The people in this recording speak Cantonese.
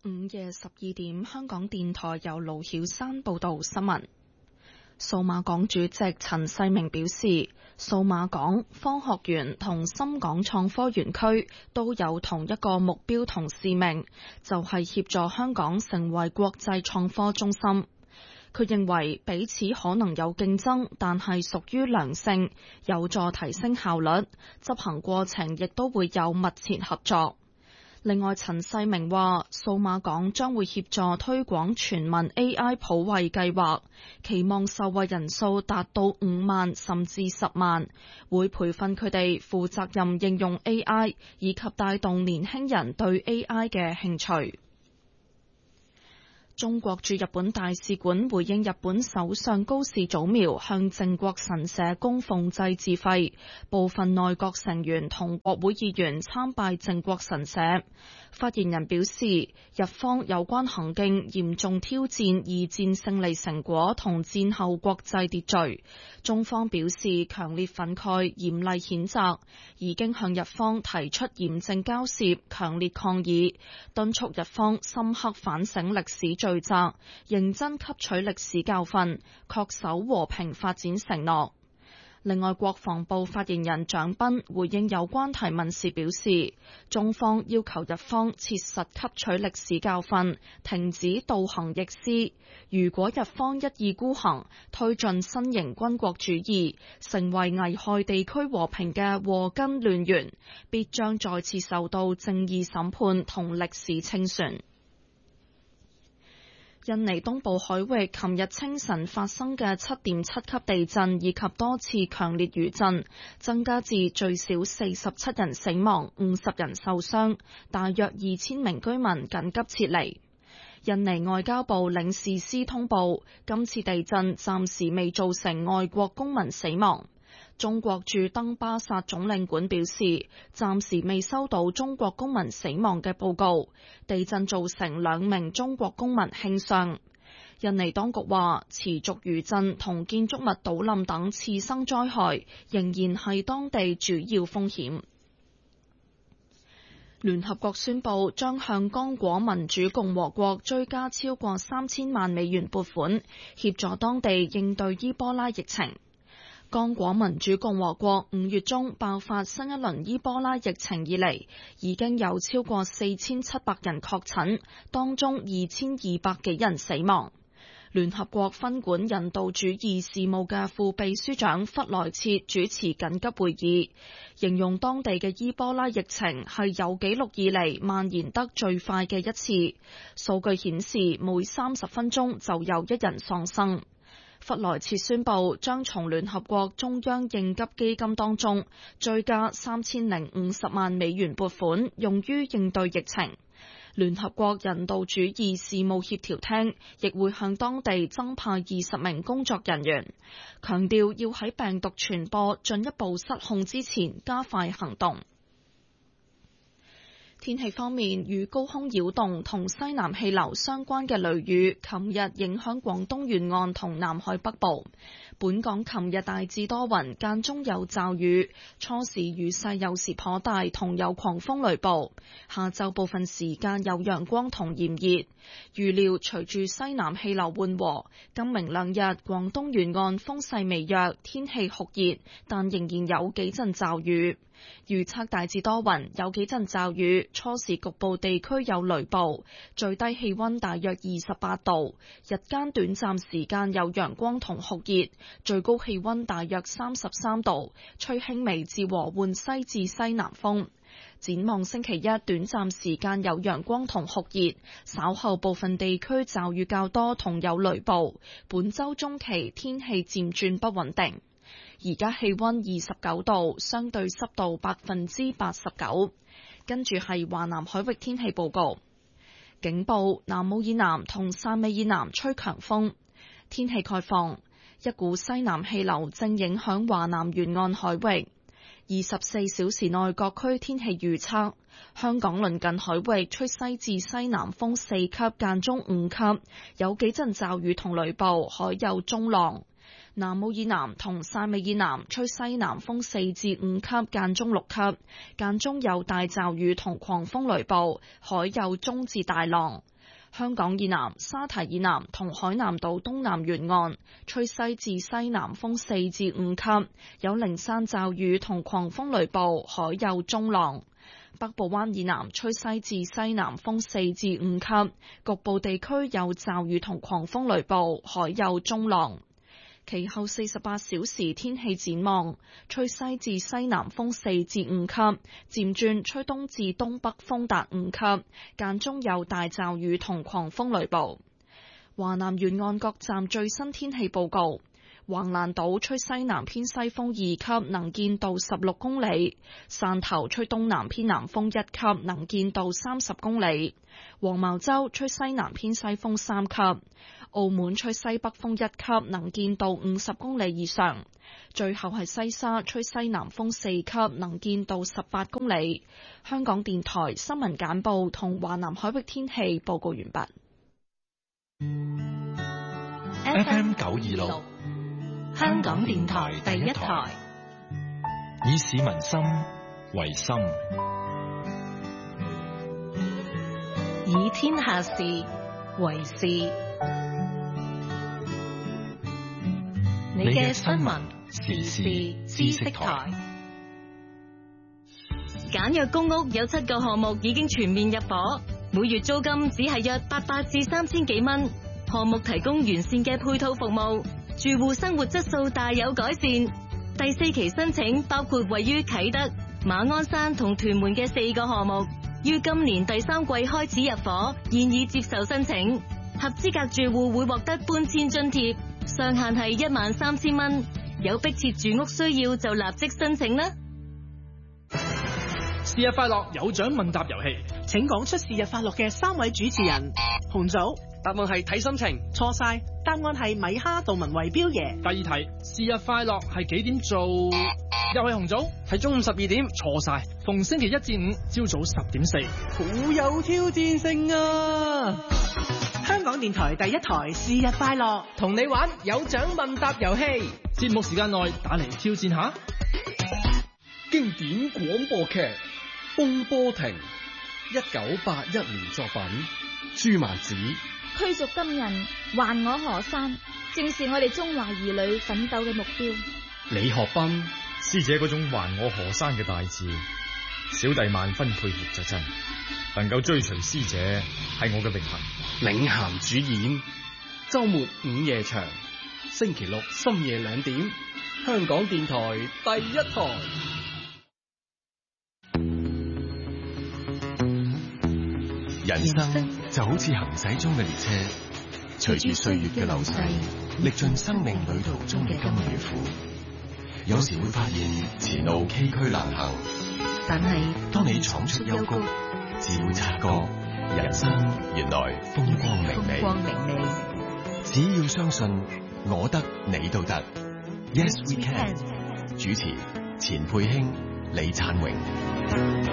午夜12點，香港電台由盧曉山報道新聞。數碼港主席陳世明表示，數碼港、科學園同深港創科園區都有同一個目標同使命，就係協助香港成為國際創科中心。佢認為彼此可能有競爭，但係屬於良性，有助提升效率，執行過程亦都會有密切合作。另外，陳世明話，數碼港將會協助推廣全民 AI 普惠計劃，期望受惠人數達到5萬甚至10萬，會培訓佢哋負責任應用 AI， 以及帶動年輕人對 AI 嘅興趣。中國駐日本大使館回應日本首相高市早苗向靖國神社供奉祭祀費，部分內閣成員同國會議員參拜靖國神社。發言人表示，日方有關行徑嚴重挑戰二戰勝利成果同戰後國際秩序，中方表示強烈憤慨、嚴厲譴責，已經向日方提出嚴正交涉、強烈抗議，敦促日方深刻反省歷史罪責，認真吸取歷史教訓，恪守和平發展承諾。另外，國防部發言人蔣斌回應有關提問時表示，中方要求日方切實吸取歷史教訓，停止倒行逆施。如果日方一意孤行，推進新型軍國主義，成為危害地區和平嘅禍根亂源，必將再次受到正義審判同歷史清算。印尼東部海域琴日清晨發生嘅7.7級地震以及多次強烈餘震，增加至最少47人死亡、50人受傷，大約2000名居民緊急撤離。印尼外交部領事司通報，今次地震暫時未造成外國公民死亡。中國駐登巴薩總領館表示，暫時未收到中國公民死亡嘅報告。地震造成2名中國公民輕傷。印尼當局話，持續餘震同建築物倒冧等次生災害仍然係當地主要風險。聯合國宣布將向剛果民主共和國追加超過3000萬美元撥款，協助當地應對伊波拉疫情。剛果民主共和國5月中爆發新一輪伊波拉疫情以嚟，已經有超過4700人確診，當中2200幾人死亡。聯合國分管人道主義事務嘅副秘書長弗萊切主持緊急會議，形容當地嘅伊波拉疫情係有紀錄以嚟蔓延得最快嘅一次。數據顯示，每30分鐘就有1人喪生。弗萊切宣布將從聯合國中央應急基金當中追加3050萬美元撥款，用於應對疫情。聯合國人道主義事務協調廳亦會向當地增派20名工作人員，強調要喺病毒傳播進一步失控之前加快行動。天氣方面，與高空擾動同西南氣流相關嘅雷雨，琴日影響廣東沿岸同南海北部。本港琴日大致多雲，間中有驟雨，初時雨勢有時頗大，同有狂風雷暴。下晝部分時間有陽光同炎熱。預料隨住西南氣流緩和，今明兩日廣東沿岸風勢微弱，天氣酷熱，但仍然有幾陣驟雨。預測大致多雲，有幾陣驟雨，初時局部地區有雷暴，最低氣溫大約28度，日間短暫時間有陽光同酷熱，最高氣溫大約33度，吹輕微至和緩西至西南風。展望星期一，短暫時間有陽光同酷熱，稍後部分地區驟雨較多同有雷暴。本週中期天氣漸轉不穩定。而家氣溫29度，相對濕度89%。跟住係華南海域天氣報告，警報：南澳以南同汕尾以南吹強風。天氣概況：一股西南氣流正影響華南沿岸海域。24小時內各區天氣預測：香港鄰近海域吹西至西南風4級，間中5級，有幾陣驟雨同雷暴，海有中浪。南澳以南同汕尾以南吹西南風4至5級，間中6級，間中有大驟雨同狂風雷暴，海有中至大浪。 香港以南、沙堤以南同海南島東南沿岸吹西至西南風4至5級，有零散驟雨同狂風雷暴，海有中浪。北部灣以南吹西至西南風4至5級，局部地區有驟雨同狂風雷暴，海有中浪。其後48小時天氣展望，吹西至西南風4至5級，漸轉吹東至東北風達5級，間中有大驟雨同狂風雷暴。華南沿岸各站最新天氣報告。橫瀾島吹西南偏西風2級，能見度16公里；汕頭吹東南偏南風1級，能見度30公里；黃茅洲吹西南偏西風3級；澳門吹西北風1級，能見度50公里以上。最後係西沙吹西南風4級，能見度18公里。香港電台新聞簡報同華南海域天氣報告完畢。 FM 926香港電台第一台，以市民心為心， 以天下事為事。你嘅新聞時事知識台。簡約公屋有7個項目已經全面入伙，每月租金只係約800至3000幾蚊。項目提供完善嘅配套服務，住戶生活質素大有改善。第4期申請包括位於啟德、馬鞍山同屯門嘅4個項目，於今年第3季開始入伙，現已接受申請。合資格住戶會獲得搬遷津貼，上限係13000蚊。有迫切住屋需要就立即申請啦。 是日快樂有獎問答遊戲， 請講出是日快樂嘅3位主持人。紅組答案係睇心情， 錯晒，答案係米哈杜文為標爺。 第2題，是日快樂係幾點做？又係紅組，係中午12點，錯晒。逢星期1至5朝早10點4，好有挑戰性啊！ 香港電台第一台是日快樂， 同你玩有獎問答遊戲，節目時間內打嚟挑戰下。 經典廣播劇《風波亭》，1981年作品，朱曼子。 驅逐金人，還我河山，正是我哋中華兒女奮鬥嘅目標。 李學斌， 師姐嗰種還我河山嘅大志，小弟萬分佩服就真，能夠追隨師姐係我嘅榮幸。 領銜主演，周末午夜場，星期六深夜2點，香港電台第一台。 人生就好似行駛中嘅列車，隨住歲月嘅流逝，歷盡生命旅途中嘅甘與苦。有時會發現前路崎嶇難行，但係當你闖出幽谷，只會察覺人生原來風光明媚。只要相信，我得你都得。Yes we can。主持：錢佩卿、李燦榮。